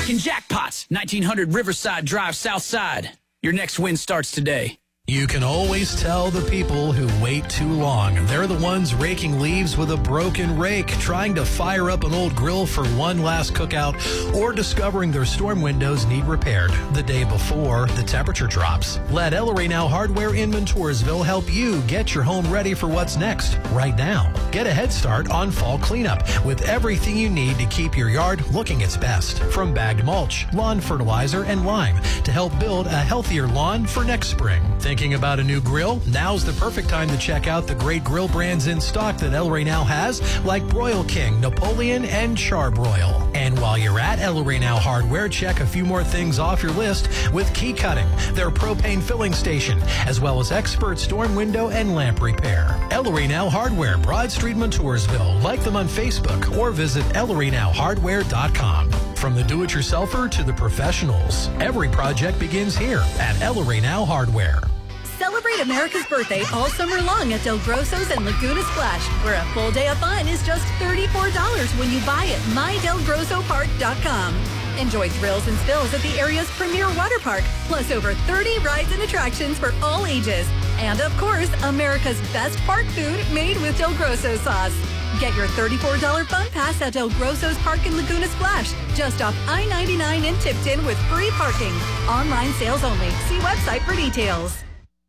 American Jackpots, 1900 Riverside Drive, Southside. Your next win starts today. You can always tell the people who wait too long. They're the ones raking leaves with a broken rake, trying to fire up an old grill for one last cookout, or discovering their storm windows need repaired the day before the temperature drops. Let Ellery Now Hardware in Montoursville help you get your home ready for what's next right now. Get a head start on fall cleanup with everything you need to keep your yard looking its best. From bagged mulch, lawn fertilizer, and lime to help build a healthier lawn for next spring. Thinking about a new grill? Now's the perfect time to check out the great grill brands in stock that Ellery Now has, like Broil King, Napoleon, and Charbroil. And while you're at Ellery Now Hardware, check a few more things off your list with Key Cutting, their propane filling station, as well as expert storm window and lamp repair. Ellery Now Hardware, Broad Street, Montoursville. Like them on Facebook or visit ElleryNowHardware.com. From the do-it-yourselfer to the professionals, every project begins here at Ellery Now Hardware. Celebrate America's birthday all summer long at Del Grosso's and Laguna Splash, where a full day of fun is just $34 when you buy at MyDelGrossoPark.com. Enjoy thrills and spills at the area's premier water park, plus over 30 rides and attractions for all ages. And of course, America's best park food made with Del Grosso sauce. Get your $34 fun pass at Del Grosso's Park in Laguna Splash, just off I-99 in Tipton with free parking. Online sales only. See website for details.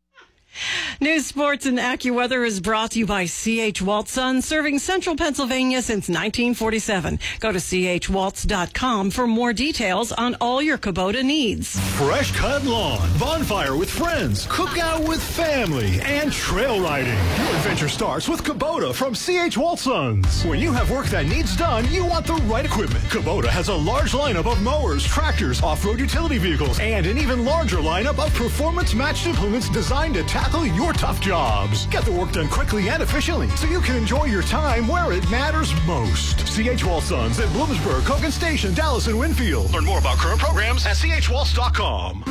News, sports, and AccuWeather is brought to you by C.H. Waltz Sons, serving central Pennsylvania since 1947. Go to chwaltz.com for more details on all your Kubota needs. Fresh cut lawn, bonfire with friends, cookout with family, and trail riding. Your adventure starts with Kubota from C.H. Waltz Sons. When you have work that needs done, you want the right equipment. Kubota has a large lineup of mowers, tractors, off-road utility vehicles, and an even larger lineup of performance-matched implements designed to tackle your tough jobs. Get the work done quickly and efficiently so you can enjoy your time where it matters most. C.H. Waltz Sons at Bloomsburg, Cogan Station, Dallas, and Winfield. Learn more about current programs at chwaltz.com.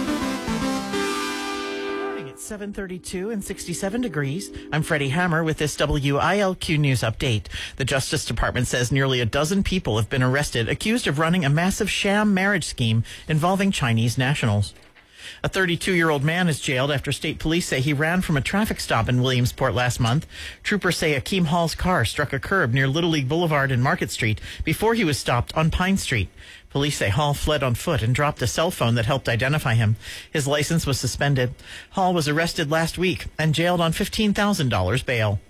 7:32 and 67 degrees. I'm Freddie Hammer with this WILQ News Update. The Justice Department says nearly a dozen people have been arrested accused of running a massive sham marriage scheme involving Chinese nationals. A 32-year-old man is jailed after state police say he ran from a traffic stop in Williamsport last month. Troopers say Akeem Hall's car struck a curb near Little League Boulevard and Market Street before he was stopped on Pine Street. Police say Hall fled on foot and dropped a cell phone that helped identify him. His license was suspended. Hall was arrested last week and jailed on $15,000 bail.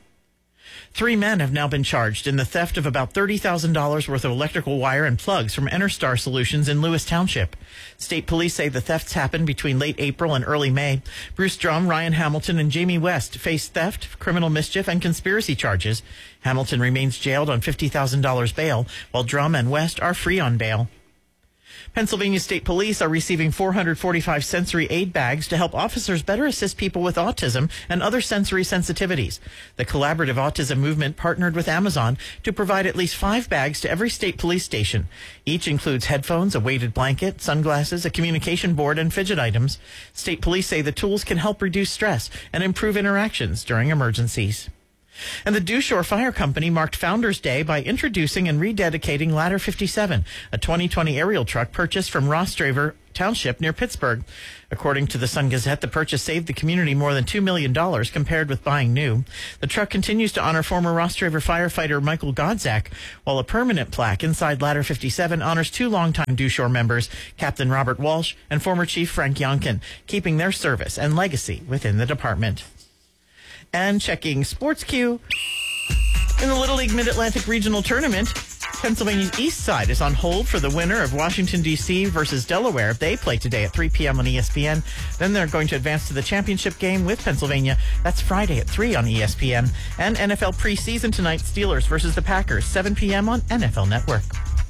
3 men have now been charged in the theft of about $30,000 worth of electrical wire and plugs from Interstar Solutions in Lewis Township. State police say the thefts happened between late April and early May. Bruce Drum, Ryan Hamilton, and Jamie West face theft, criminal mischief, and conspiracy charges. Hamilton remains jailed on $50,000 bail, while Drum and West are free on bail. Pennsylvania State Police are receiving 445 sensory aid bags to help officers better assist people with autism and other sensory sensitivities. The Collaborative Autism Movement partnered with Amazon to provide at least 5 bags to every state police station. Each includes headphones, a weighted blanket, sunglasses, a communication board, and fidget items. State police say the tools can help reduce stress and improve interactions during emergencies. And the Dewshore Fire Company marked Founders Day by introducing and rededicating Ladder 57, a 2020 aerial truck purchased from Rostraver Township near Pittsburgh. According to the Sun Gazette, the purchase saved the community more than $2 million compared with buying new. The truck continues to honor former Rostraver firefighter Michael Godzak, while a permanent plaque inside Ladder 57 honors 2 longtime Dewshore members, Captain Robert Walsh and former Chief Frank Yonkin, keeping their service and legacy within the department. And checking Sports Q. In the Little League Mid-Atlantic Regional Tournament, Pennsylvania's East Side is on hold for the winner of Washington, D.C. versus Delaware. They play today at 3 p.m. on ESPN. Then they're going to advance to the championship game with Pennsylvania. That's Friday at 3 on ESPN. And NFL preseason tonight, Steelers versus the Packers, 7 p.m. on NFL Network.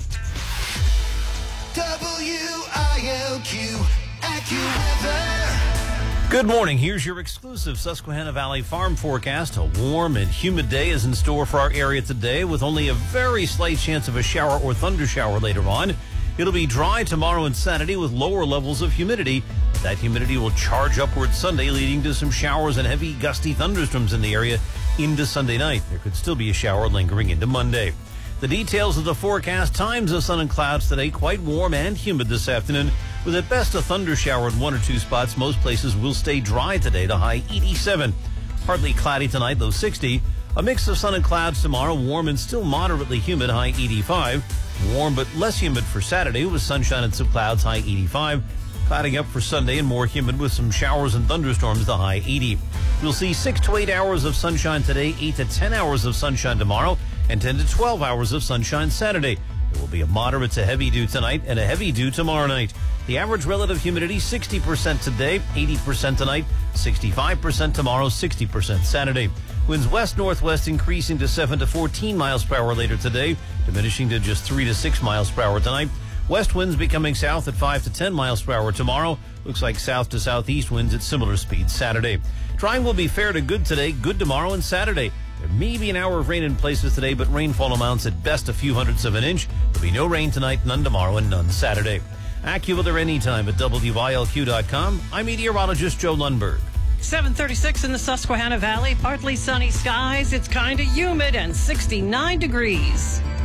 WILQ AccuWeather. Good morning. Here's your exclusive Susquehanna Valley farm forecast. A warm and humid day is in store for our area today with only a very slight chance of a shower or thunder shower later on. It'll be dry tomorrow and Saturday with lower levels of humidity. That humidity will charge upward Sunday, leading to some showers and heavy gusty thunderstorms in the area into Sunday night. There could still be a shower lingering into Monday. The details of the forecast: times of sun and clouds today, quite warm and humid this afternoon, with at best a thunder shower in one or two spots. Most places will stay dry today, the high 87. Partly cloudy tonight, low 60. A mix of sun and clouds tomorrow, warm and still moderately humid, high 85. Warm but less humid for Saturday with sunshine and some clouds, high 85. Clouding up for Sunday and more humid with some showers and thunderstorms, the high 80. We'll see 6 to 8 hours of sunshine today, 8 to 10 hours of sunshine tomorrow, and 10 to 12 hours of sunshine Saturday. There will be a moderate to heavy dew tonight and a heavy dew tomorrow night. The average relative humidity, 60% today, 80% tonight, 65% tomorrow, 60% Saturday. Winds west-northwest increasing to 7 to 14 miles per hour later today, diminishing to just 3 to 6 miles per hour tonight. West winds becoming south at 5 to 10 miles per hour tomorrow. Looks like south to southeast winds at similar speeds Saturday. Drying will be fair to good today, good tomorrow and Saturday. There may be an hour of rain in places today, but rainfall amounts at best a few hundredths of an inch. There'll be no rain tonight, none tomorrow, and none Saturday. AccuWeather anytime at WILQ.com. I'm meteorologist Joe Lundberg. 7:36 in the Susquehanna Valley. Partly sunny skies. It's kind of humid and 69 degrees.